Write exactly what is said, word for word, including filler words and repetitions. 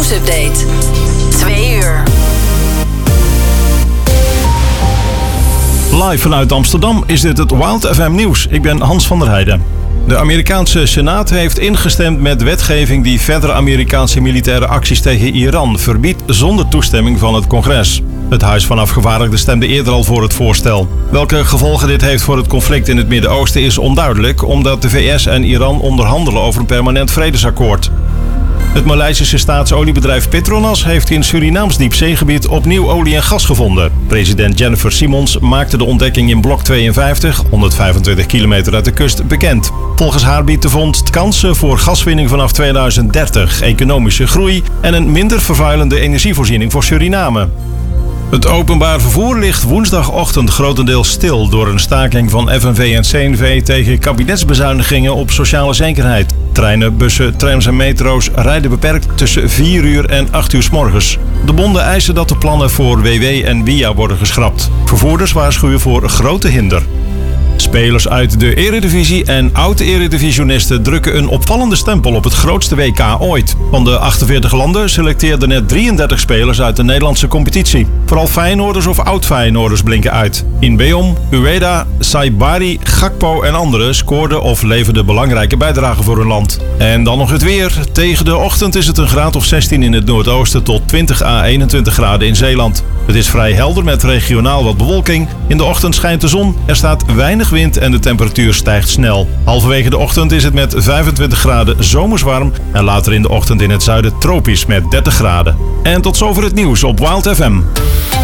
Nieuwsupdate. Twee uur. Live vanuit Amsterdam is dit het Wild F M Nieuws. Ik ben Hans van der Heijden. De Amerikaanse Senaat heeft ingestemd met wetgeving die verdere Amerikaanse militaire acties tegen Iran verbiedt zonder toestemming van het congres. Het Huis van Afgevaardigden stemde eerder al voor het voorstel. Welke gevolgen dit heeft voor het conflict in het Midden-Oosten is onduidelijk, omdat de V S en Iran onderhandelen over een permanent vredesakkoord. Het Maleisische staatsoliebedrijf Petronas heeft in Surinaams diepzeegebied opnieuw olie en gas gevonden. President Jennifer Simons maakte de ontdekking in blok tweeënvijftig, honderdvijfentwintig kilometer uit de kust, bekend. Volgens haar biedt de vondst kansen voor gaswinning vanaf tweeduizend dertig, economische groei en een minder vervuilende energievoorziening voor Suriname. Het openbaar vervoer ligt woensdagochtend grotendeels stil door een staking van F N V en C N V tegen kabinetsbezuinigingen op sociale zekerheid. Treinen, bussen, trams en metro's rijden beperkt tussen vier uur en acht uur 's morgens. De bonden eisen dat de plannen voor W W en W I A worden geschrapt. Vervoerders waarschuwen voor een grote hinder. Spelers uit de Eredivisie en oud-Eredivisionisten drukken een opvallende stempel op het grootste W K ooit. Van de achtenveertig landen selecteerden net drieëndertig spelers uit de Nederlandse competitie. Vooral Feyenoorders of oud-Feyenoorders blinken uit. Inbeom, Ueda, Saibari, Gakpo en anderen scoorden of leverden belangrijke bijdragen voor hun land. En dan nog het weer. Tegen de ochtend is het een graad of zestien in het noordoosten tot twintig à eenentwintig graden in Zeeland. Het is vrij helder met regionaal wat bewolking. In de ochtend schijnt de zon, er staat weinig wind en de temperatuur stijgt snel. Halverwege de ochtend is het met vijfentwintig graden zomers warm en later in de ochtend in het zuiden tropisch met dertig graden. En tot zover het nieuws op Wild F M.